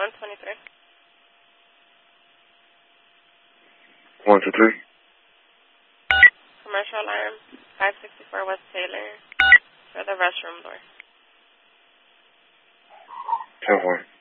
123. 123. Commercial alarm, 564 West Taylor, for the restroom door. 10-4.